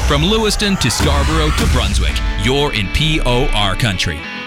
From Lewiston to Scarborough to Brunswick, you're in POR country.